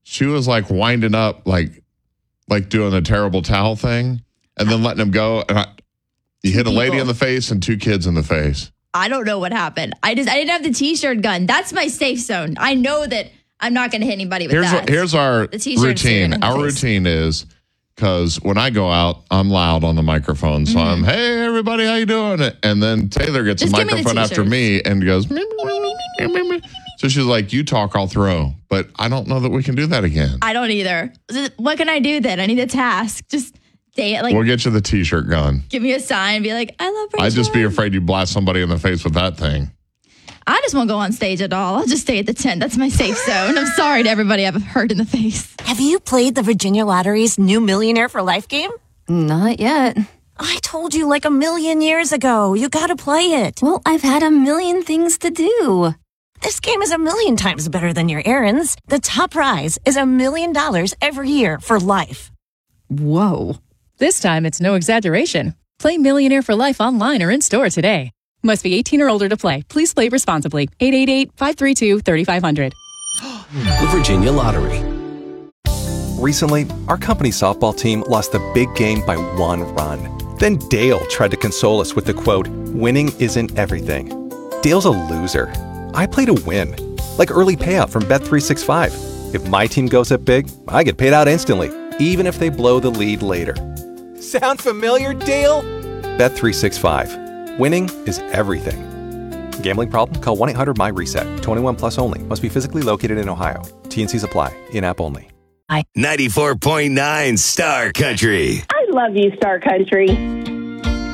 she was like winding up, like doing the terrible towel thing, and then letting him go. And you hit a lady in the face and 2 kids in the face. I don't know what happened. I didn't have the T-shirt gun. That's my safe zone. I know that I'm not going to hit anybody with that. Here's our routine. Our routine is, because when I go out, I'm loud on the microphone. So I'm, hey, everybody, how you doing? And then Taylor gets a microphone after me and goes, me, me, me, me, me, me. So she's like, you talk, I'll throw. But I don't know that we can do that again. I don't either. What can I do then? I need a task. Just say it like. We'll get you the T-shirt gun. Give me a sign. Be like, I love Rachel. I'd just be afraid you blast somebody in the face with that thing. I just won't go on stage at all. I'll just stay at the tent. That's my safe zone. I'm sorry to everybody I've hurt in the face. Have you played the Virginia Lottery's new Millionaire for Life game? Not yet. I told you like 1,000,000 years ago. You gotta play it. Well, I've had 1,000,000 things to do. This game is 1,000,000 times better than your errands. The top prize is $1 million every year for life. Whoa. This time, it's no exaggeration. Play Millionaire for Life online or in-store today. Must be 18 or older to play. Please play responsibly. 888-532-3500. The Virginia Lottery. Recently, our company softball team lost the big game by 1 run. Then Dale tried to console us with the quote, winning isn't everything. Dale's a loser. I play to win. Like early payout from Bet365. If my team goes up big, I get paid out instantly, even if they blow the lead later. Sound familiar, Dale? Bet365. Winning is everything. Gambling problem? Call 1-800-MY-RESET. 21 plus only. Must be physically located in Ohio. T&Cs apply. In-app only. 94.9 Star Country. I love you, Star Country.